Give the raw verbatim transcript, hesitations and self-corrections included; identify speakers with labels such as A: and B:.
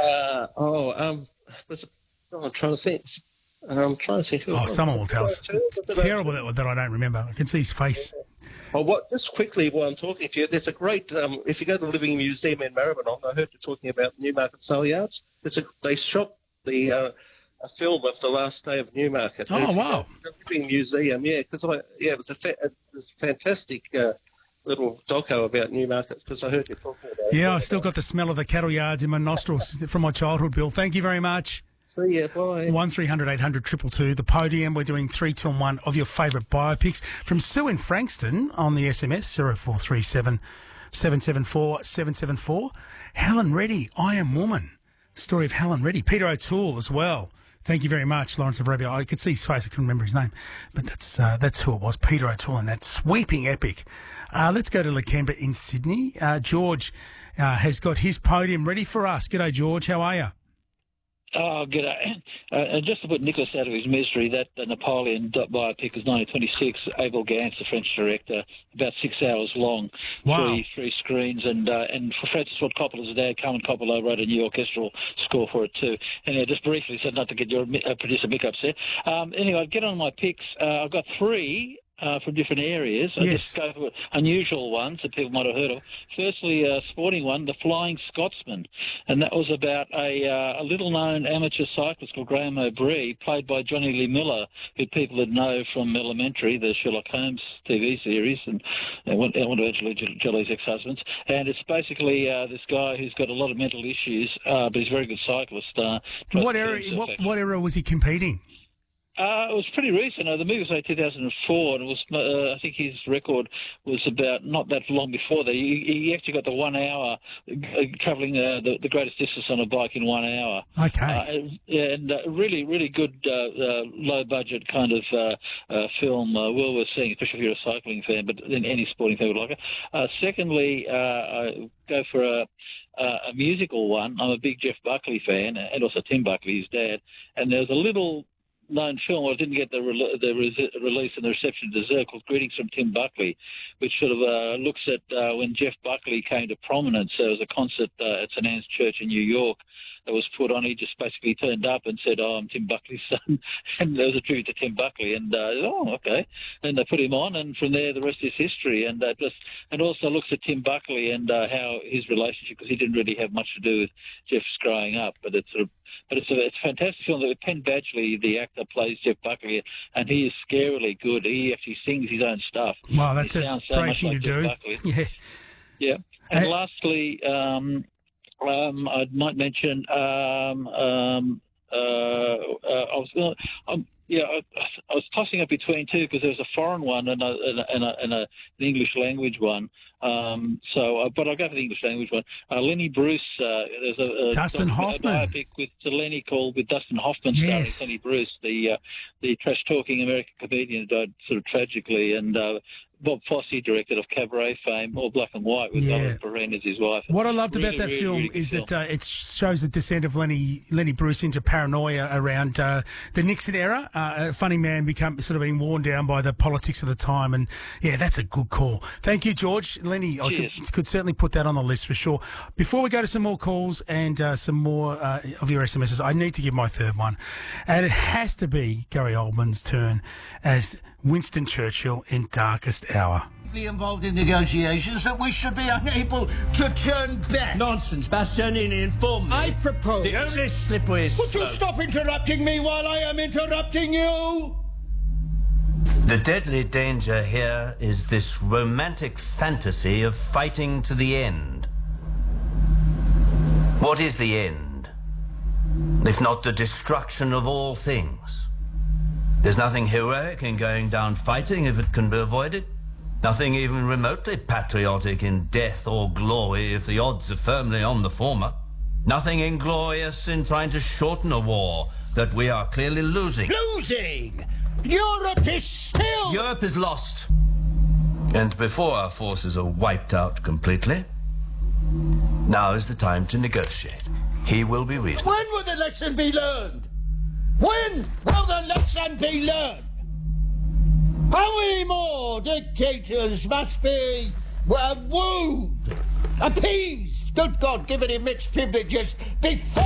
A: Uh, oh, um, was it, oh, I'm trying to think. I'm trying to think. Who
B: Oh,
A: it
B: someone will
A: was.
B: tell us.
A: Was it
B: It's
A: about
B: terrible
A: two?
B: that, that I don't remember. I can see his face.
A: Oh, what? Just quickly while I'm talking to you, there's a great. Um, if you go to the Living Museum in Maribyrnong, I heard you talking about Newmarket Sale Yards. There's a, they shot the uh, a film of the last day of Newmarket.
B: Oh,
A: If you go
B: wow.
A: to the Living Museum, yeah, because I yeah, it was a fa- it was a fantastic uh, little doco about Newmarket because I heard you talking about.
B: Yeah,
A: it.
B: I've still got the smell of the cattle yards in my nostrils from my childhood, Bill. Thank you very much.
A: See ya, bye.
B: One three hundred eight hundred two two two. The podium. We're doing three, two, and one of your favourite biopics. From Sue in Frankston on the S M S zero four three seven seven seven four seven seven four. Helen Reddy, I Am Woman. The story of Helen Reddy. Peter O'Toole as well. Thank you very much, Lawrence of Arabia. I could see his face. I couldn't remember his name, but that's uh, that's who it was. Peter O'Toole and that sweeping epic. Uh, let's go to Lakemba in Sydney. Uh, George uh, has got his podium ready for us. G'day, George. How are you?
C: Oh, g'day. Uh, and just to put Nicholas out of his misery, that uh, Napoleon biopic was nineteen twenty-six. Abel Gance, the French director, about six hours long,
B: Wow.
C: three three screens, and uh, and for Francis Ford Coppola's dad, Carmen Coppola, wrote a new orchestral score for it too. Anyway, just briefly said not to get your uh, producer Mick upset. Um, anyway, I'll get on my picks. Uh, I've got three. Uh, from different areas. I
B: Yes.
C: just go for unusual ones that people might have heard of. Firstly, a sporting one, The Flying Scotsman, and that was about a, uh, a little-known amateur cyclist called Graham O'Bree, played by Johnny Lee Miller, who people would know from Elementary, the Sherlock Holmes T V series, and uh, one one of Angela Jolie's ex-husbands. And it's basically uh, this guy who's got a lot of mental issues, uh, but he's a very good cyclist. Uh, tries
B: What
C: to get
B: era?
C: himself
B: What,
C: actually-
B: what era was he competing?
C: uh, it was pretty recent. Uh, the movie was like two thousand four, and it was, uh, I think his record was about not that long before that. He, he actually got the one hour, uh, travelling uh, the, the greatest distance on a bike in one hour.
B: Okay.
C: Uh, and and uh, really, really good uh, uh, low-budget kind of uh, uh, film, uh, well worth seeing, especially if you're a cycling fan, but then any sporting fan would like it. Uh, secondly, uh, I go for a Uh, a musical one. I'm a big Jeff Buckley fan, and also Tim Buckley, his dad. And there's a little known film, I didn't get the, re- the re- release and the reception it deserved, called Greetings from Tim Buckley, which sort of uh, looks at uh, when Jeff Buckley came to prominence. There was a concert uh, at Saint Anne's Church in New York that was put on. He just basically turned up and said, "Oh, I'm Tim Buckley's son," and there was a tribute to Tim Buckley. And uh, oh, okay, and they put him on, and from there the rest is history. And uh, just and also looks at Tim Buckley and uh, how his relationship, because he didn't really have much to do with Jeff's growing up, but it's sort of. But it's a, it's a fantastic film. Penn Badgley, the actor, plays Jeff Buckley, and he is scarily good. He actually sings his own stuff.
B: Wow, that's
C: he
B: a
C: sounds so
B: great
C: much
B: thing
C: like
B: to
C: Jeff
B: do.
C: Buckley.
B: Yeah.
C: Yeah. And
B: Hey-
C: lastly, um, um, I might mention um, um, uh, uh, I was going um, yeah, I, I was tossing up between two because there was a foreign one and a, and a, and a, and a an English language one. Um, so, uh, but I'll go for the English language one. Uh, Lenny Bruce. Uh, there's a, a
B: Dustin
C: a
B: Hoffman.
C: biopic with Lenny called with Dustin Hoffman
B: Yes.
C: starring Lenny Bruce, the uh, the trash talking American comedian who died sort of tragically, and uh, Bob Fosse directed of Cabaret fame, all black and white with
B: Yeah.
C: Ellen Perrin as his wife.
B: What I loved
C: Really,
B: about that
C: really,
B: film
C: really good
B: is
C: film.
B: that uh, it shows the descent of Lenny Lenny Bruce into paranoia around uh, the Nixon era. Uh, a funny man become sort of being worn down by the politics of the time, and yeah, that's a good call. Thank you, George. Lenny, I
C: Cheers.
B: could, could certainly put that on the list for sure. Before we go to some more calls and uh, some more uh, of your S M Ses, I need to give my third one, and it has to be Gary Oldman's turn as Winston Churchill in Darkest Hour.
D: Involved in negotiations that we should be unable to turn back.
E: Nonsense, Bastianini informed me.
D: I propose.
E: The only slippery
D: Would you
E: slope-
D: stop interrupting me while I am interrupting you?
E: The deadly danger here is this romantic fantasy of fighting to the end. What is the end? If not the destruction of all things? There's nothing heroic in going down fighting if it can be avoided. Nothing even remotely patriotic in death or glory if the odds are firmly on the former. Nothing inglorious in trying to shorten a war that we are clearly losing.
D: Losing! Europe is still...
E: Europe is lost. And before our forces are wiped out completely, now is the time to negotiate. He will be reasonable.
D: When will the lesson be learned? When will the lesson be learned? How many more dictators must be uh, wooed, appeased, good God, given him mixed privileges before